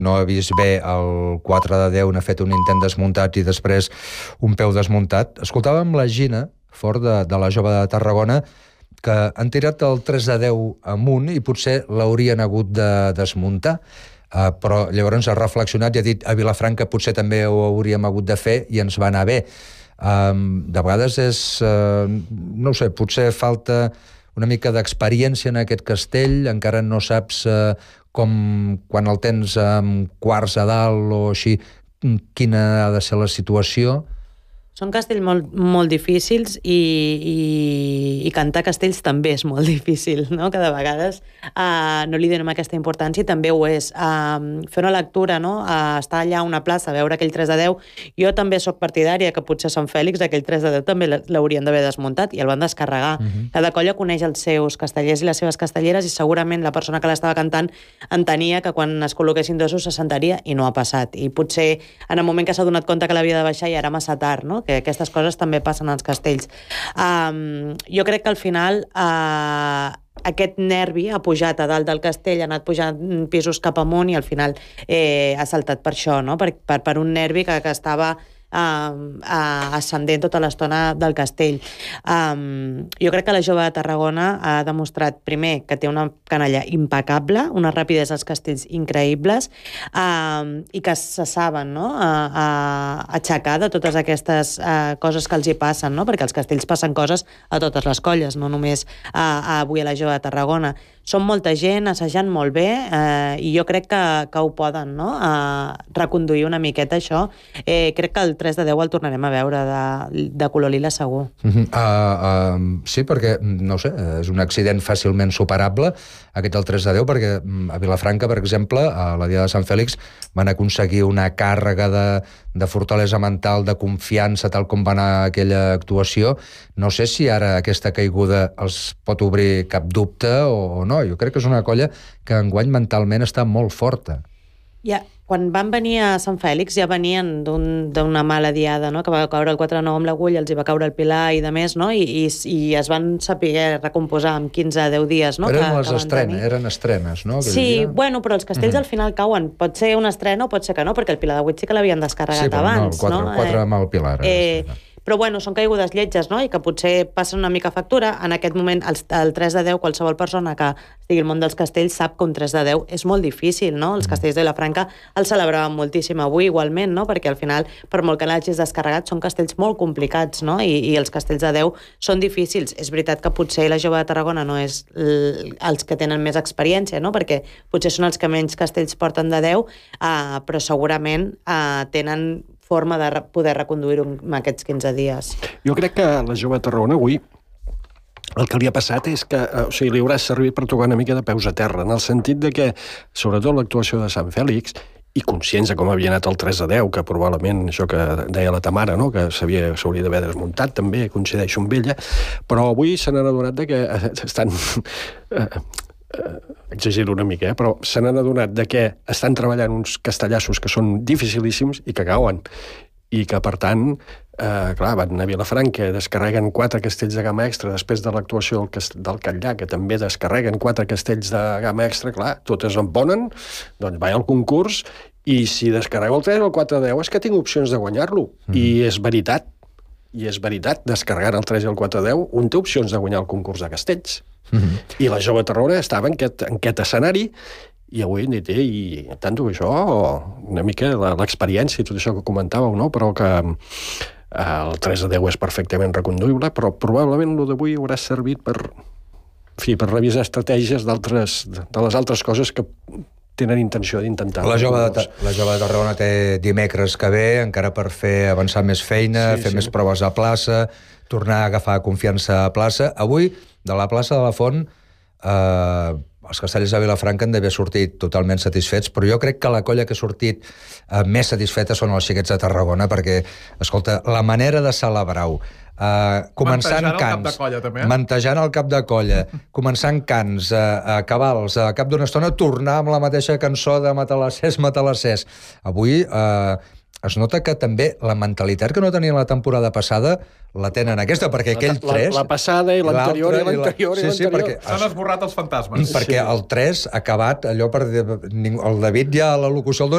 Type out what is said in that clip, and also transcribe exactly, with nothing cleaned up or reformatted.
no ha vist bé el quatre de deu, n'ha fet un intent desmuntat i després un peu desmuntat. Escoltàvem la Gina, fort de, de la Jove de Tarragona, que han tirat el tres de deu amunt i potser l'haurien hagut de desmuntar. Uh, però llavors ha reflexionat i ha dit a Vilafranca potser també ho hauríem hagut de fer i ens va anar bé. Um, de vegades és, uh, no ho sé, potser falta una mica d'experiència en aquest castell, encara no saps uh, com quan el tens amb quarts a dalt o així, quina ha de ser la situació. Són castells molt, molt difícils i, i, i cantar castells també és molt difícil, no? Que de vegades uh, no li donem aquesta importància i també ho és. Uh, fer una lectura, no? Uh, estar allà a una plaça, a veure aquell tres de deu. Jo també sóc partidària que potser a Sant Fèlix aquell tres de deu també l'haurien d'haver desmuntat i el van descarregar. Uh-huh. Cada colla coneix els seus castellers i les seves castelleres i segurament la persona que l'estava cantant entenia que quan es col·loquessin dosos se sentaria i no ha passat. I potser en el moment que s'ha donat compte que l'havia de baixar ja era massa tard, no? Que aquestes coses també passen als castells. Um, jo crec que al final uh, aquest nervi ha pujat a dalt del castell, ha anat pujant pisos cap amunt i al final eh, ha saltat per això, no? per, per, per un nervi que, que estava Uh, uh, ascendent tota l'estona del castell. Um, jo crec que la Jove de Tarragona ha demostrat, primer, que té una canalla impecable, una rapidesa als castells increïbles, um, i que se saben, no?, a, a aixecar de totes aquestes uh, coses que els hi passen, no?, perquè als castells passen coses a totes les colles, no només a, a avui a la Jove de Tarragona. Són molta gent, assajant molt bé, eh, i jo crec que, que ho poden, no?, a reconduir una miqueta això. Eh, crec que el tres de deu el tornarem a veure de, de color lila segur. Uh-huh. uh, uh, sí, perquè, no sé, és un accident fàcilment superable, aquest el tres de deu, perquè a Vilafranca, per exemple, a la dia de Sant Fèlix, van aconseguir una càrrega de, de fortalesa mental, de confiança, tal com va anar aquella actuació. No sé si ara aquesta caiguda els pot obrir cap dubte o, o no. Jo crec que és una colla que enguany mentalment està molt forta. Ja, quan van venir a Sant Fèlix ja venien d'una un, mala diada, no?, que va caure el quatre nou amb l'agulla, els hi va caure el pilar i de més, no?, i, i, i es van saber recomposar en quinze a deu dies, no?, eren que, les que estrenes, eren estrenes, no? Sí, dia. Bueno, però els castells mm-hmm. al final cauen. Pot ser una estrena o pot ser que no, perquè el pilar de vuit sí que l'havien descarregat sí, abans, no? quatre, no? quatre amb el pilar. Eh, però bueno, són caigudes lletges, no?, i que potser passen una mica factura. En aquest moment, el, el tres de deu, qualsevol persona que estigui al món dels castells sap que un tres de deu és molt difícil, no? Els castells de Vilafranca el celebraven moltíssim avui, igualment, no?, perquè al final, per molt que l'hagis descarregat, són castells molt complicats, no?, I, i els castells de deu són difícils. És veritat que potser la Jove de Tarragona no és l, els que tenen més experiència, no?, perquè potser són els que menys castells porten de deu, uh, però segurament uh, tenen forma de poder reconduir-ho en aquests quinze dies. Jo crec que la Jove de Tarragona avui el que li ha passat és que o sigui, li haurà servit per tocar una mica de peus a terra, en el sentit de que, sobretot l'actuació de Sant Fèlix, i conscients de com havia anat el tres de deu, que probablement, això que deia la Tamara, no?, que s'hauria d'haver desmuntat, també coincideixo amb ella, però avui se n'han adonat de que estan... exagero una mica, eh? Però se n'han adonat de que estan treballant uns castellassos que són dificilíssims i que cauen. I que, per tant, eh, clar, van a Vilafranca, descarreguen quatre castells de gamma extra després de l'actuació del, del Catllà, que també descarreguen quatre castells de gamma extra, clar, totes em ponen, doncs vaig al concurs, i si descarrego el tres o el quatre de deu és que tinc opcions de guanyar-lo. Mm. I és veritat, i és veritat, descarregant el tres i el quatre de deu, un té opcions de guanyar el concurs de castells. Mm-hmm. I la Jove de Tarragona estava en aquest, en aquest escenari i avui n'hi té, i tant això, una mica l'experiència i tot això que comentàveu, no?, però que eh, el tres de deu és perfectament reconduïble, però probablement el d'avui haurà servit per, en fi, per revisar estratègies d'altres, de les altres coses que tenen intenció d'intentar. La Jove de, la Jove de Tarragona té dimecres que ve, encara per fer avançar més feina, sí, fer sí. més proves a plaça, tornar a agafar confiança a plaça. Avui, de la plaça de la Font, eh, els castellers de Vilafranca han d'haver sortit totalment satisfets, però jo crec que la colla que ha sortit eh, més satisfeta són els xiquets de Tarragona, perquè, escolta, la manera de celebrar-ho, Uh, començant mantejant cants, el cap de colla, també, eh? mantejant el cap de colla, començant cants, uh, uh, cabals, a cap d'una estona tornar amb la mateixa cançó de Matalassers, Matalassers. Avui uh, es nota que també la mentalitat que no tenien la temporada passada la tenen aquesta, perquè aquell la, tres... La, la passada i l'anterior i l'anterior i Sí, sí, perquè... S'han esborrat els fantasmes. Perquè el tres ha acabat allò per... El David ja a la locució el